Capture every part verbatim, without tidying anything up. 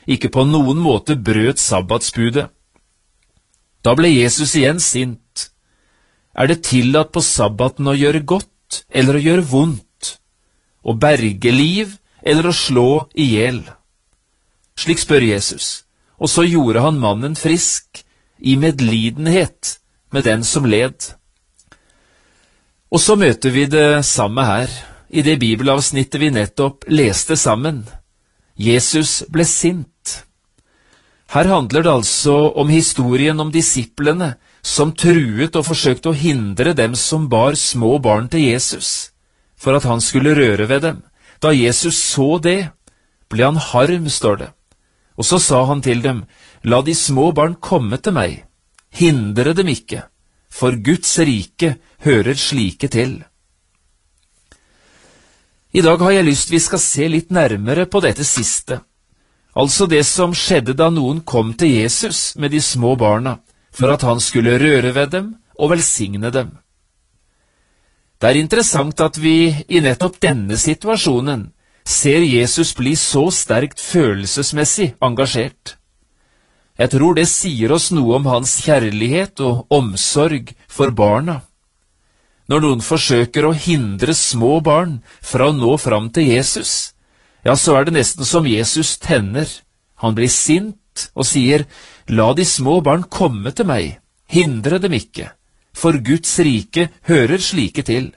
ikke på noen måte brøt sabbatsbudet. Da ble Jesus igjen sint. Er det tillatt på sabbaten å gjøre godt eller å gjøre vondt? Å berge liv eller å slå i hjel? Slik spør Jesus, og så gjorde han mannen frisk, i medlidenhet med den som led. Og så møter vi det samme her, i det bibelavsnittet vi nettopp leste sammen. Jesus ble sint. Her handler det altså om historien om disiplene som truet og forsøkte å hindre dem som bar små barn til Jesus, for at han skulle røre ved dem. Da Jesus så det, ble han harm, står det. Og så sa han til dem, la de små barn komme til meg, hindre dem ikke, for Guds rike hører slike til. I dag har jeg lyst vi skal se litt nærmere på dette siste, altså det som skjedde da noen kom til Jesus med de små barna, for at han skulle røre ved dem og velsigne dem. Det er interessant at vi i nettopp denne situasjonen ser Jesus bli så sterkt følelsesmessig engasjert. Jeg tror det sier oss noe om hans kjærlighet og omsorg for barna. Når noen forsøker å hindre små barn fra å nå fram til Jesus, ja, så er det nesten som Jesus tenner. Han blir sint og sier, la de små barn komme til meg, hindre dem ikke, for Guds rike hører slike til.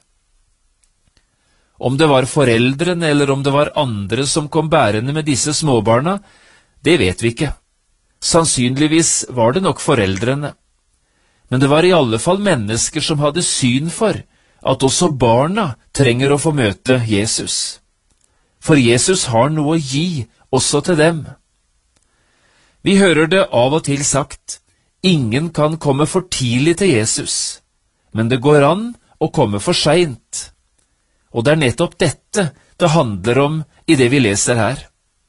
Om det var foreldrene eller om det var andre som kom bærende med disse småbarna, det vet vi ikke. Sannsynligvis var det nok foreldrene. Men det var i alle fall mennesker som hadde syn for at også barna trenger å få møte Jesus. For Jesus har noe å gi også til dem. Vi hører det av og til sagt, ingen kan komme for tidlig til Jesus, men det går an å komme for sent. Og det er nettopp dette det handler om i det vi leser her.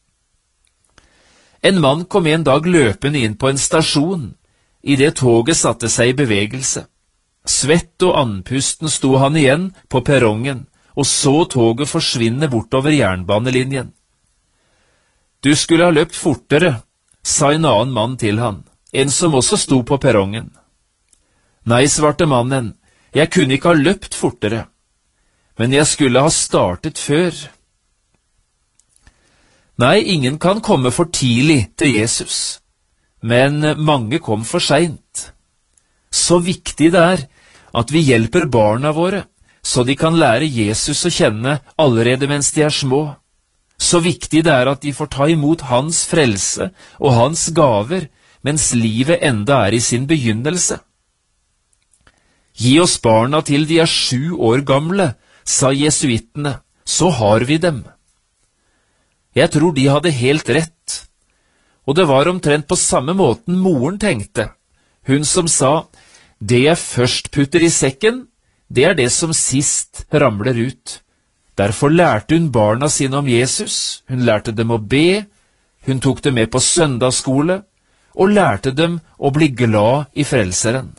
En mann kom en dag løpende inn på en stasjon, i det toget satte seg i bevegelse. Svett og andpusten sto han igjen på perrongen, og så toget forsvinne bortover jernbanelinjen. Du skulle ha løpt fortere, sa en annen mann til han, en som også sto på perrongen. Nei, svarte mannen, jeg kunne ikke ha løpt fortere, men jeg skulle ha startet før. Nei, ingen kan komme for tidlig til Jesus, men mange kom for sent. Så viktig det er at vi hjelper barna våre, så de kan lære Jesus å kjenne allerede mens de er små. Så viktig det er at de får ta imot hans frelse og hans gaver, mens livet enda er i sin begynnelse. Gi oss barna til de er sju år gamle, sa jesuittene, så har vi dem. Jeg tror de hadde helt rett, og det var omtrent på samme måten moren tenkte. Hun som sa, det jeg først putter i sekken, det er det som sist ramler ut. Derfor lærte hun barna sine om Jesus, hun lærte dem å be, hun tok dem med på søndagsskole, og lærte dem å bli glad i frelseren.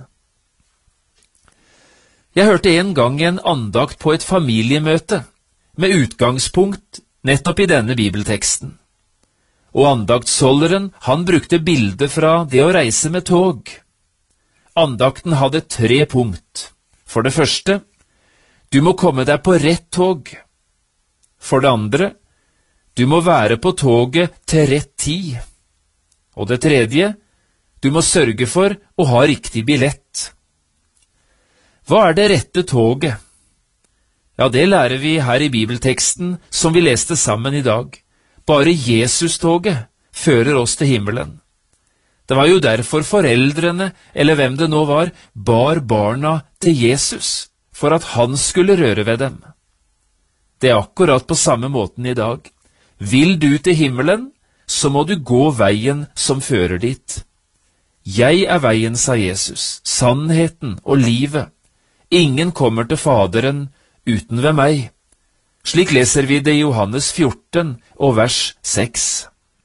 Jeg hørte en gang en andakt på et familiemøte, med utgangspunkt nettopp i denne bibelteksten. Og andaktsholderen, han brukte bildet fra det å reise med tog. Andakten hadde tre punkt. For det første, du må komme deg på rett tog. For det andre, du må være på toget til rett tid. Og det tredje, du må sørge for å ha riktig billett. Hva er det rette toget? Ja, det lærer vi her i bibelteksten som vi leste sammen i dag. Bare Jesus-toget fører oss til himmelen. Det var jo derfor foreldrene, eller hvem det nå var, bar barna til Jesus, for at han skulle røre ved dem. Det er akkurat på samme måten i dag. Vil du til himmelen, så må du gå veien som fører dit. Jeg er veien, sa Jesus, sannheten og livet. Ingen kommer til Faderen uten ved meg. Slik leser vi det i Johannes fjorten og vers seks.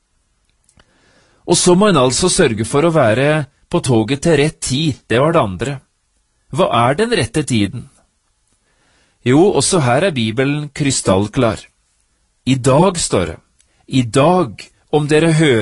Og så må en altså sørge for å være på toget til rett tid, det var det andre. Hva er den rette tiden? Jo, også her er Bibelen krystallklar. I dag, står det, i dag, om dere hører